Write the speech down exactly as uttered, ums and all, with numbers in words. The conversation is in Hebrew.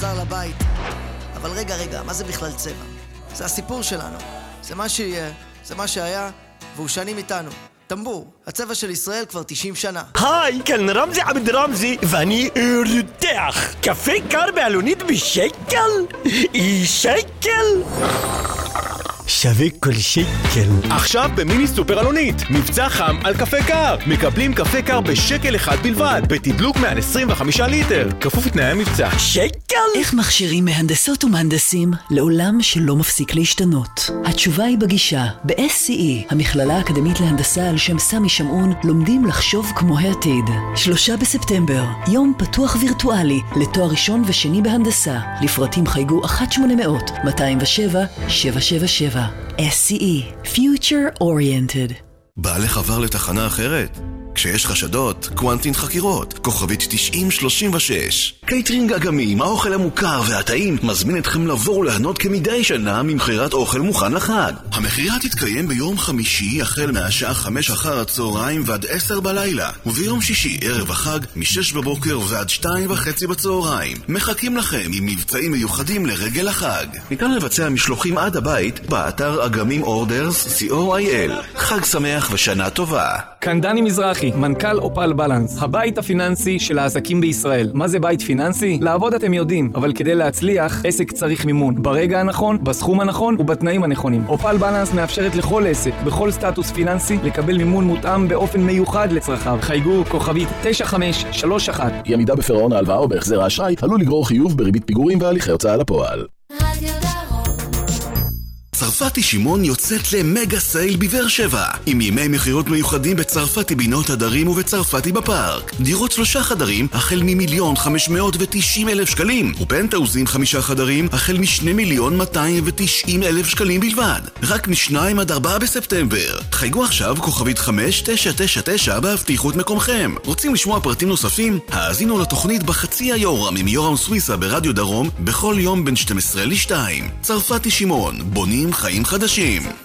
חזר לבית. אבל רגע, רגע, מה זה בכלל צבע? זה הסיפור שלנו. זה מה שיהיה, זה מה שהיה, והוא שנים איתנו. טמבור, הצבע של ישראל כבר תשעים שנה. היי, כאן רמזי עבד רמזי, ואני רותח. קפה קר באלונית בשקל? שקל? שווה כל שקל. עכשיו במיני סופר אלונית, מבצע חם על קפה קר. מקבלים קפה קר בשקל אחד בלבד, בתדלוק מעל עשרים וחמישה ליטר. כפוף לתנאי המבצע. שקל? איך מכשירים מהנדסות ומהנדסים לעולם שלא מפסיק להשתנות? התשובה היא בגישה. ב-אס סי אי, המכללה האקדמית להנדסה על שם סמי שמעון, לומדים לחשוב כמו העתיד. שלושה בספטמבר, יום פתוח וירטואלי לתואר ראשון ושני בהנדסה. לפרטים חייגו אחת שמונה אפס אפס מאתיים ושבע שבע שבע שבע. אס סי אי, Future Oriented. בעלך עבר לתחנה אחרת? כשיש חשדות, קוונטין חקירות, כוכבית תשעים שלושים ושש. קייטרינג אגמים, האוכל המוכר והטעים, מזמין אתכם לבוא ולהנות כמדי שנה ממחירת אוכל מוכן לחג. המחירה תתקיים ביום חמישי החל מהשעה חמש אחר הצהריים ועד עשר בלילה, וביום שישי ערב החג משש בבוקר ועד שתיים וחצי בצהריים. מחכים לכם עם מבצעים מיוחדים לרגל החג. ניתן לבצע משלוחים עד הבית באתר אגמים אורדרס סי או איי אל. חג שמח ושנה טובה. כאן דני מזרחי, מנכ"ל אופל בלנס, הבית הפיננסי של העסקים בישראל. מה זה בית פיננסי? לעבוד אתם יודעים, אבל כדי להצליח, עסק צריך מימון. ברגע הנכון, בסכום הנכון ובתנאים הנכונים. אופל בלנס מאפשרת לכל עסק, בכל סטטוס פיננסי, לקבל מימון מותאם באופן מיוחד לצרכיו. חייגו כוכבית תשע חמש שלוש אחת. אי עמידה בפירעון ההלוואה או בהחזר האשראי עלול לגרור חיוב בריבית פיגורים והליכי הוצאה לפועל. צרפתי שמעון יוצאת למגה סייל בבאר שבע עם ימי מחירות מיוחדים בצרפתי בינות הדרים ובצרפתי בפארק. דירות שלושה חדרים החל ממיליון חמש מאות ותשעים אלף שקלים, ופנטאוזים חמישה חדרים החל משני מיליון מאתיים ותשעים אלף שקלים בלבד, רק משניים עד ארבעה בספטמבר. חייגו עכשיו כוכבית חמש תשע תשע תשע בהבטיחו את מקומכם. רוצים לשמוע פרטים נוספים? האזינו לתוכנית בחצי היורם עם יורם סוויסה ברדיו דרום בכל יום בין שתים עשרה לשתיים. צרפתי שמעון, בונים חיים חדשים.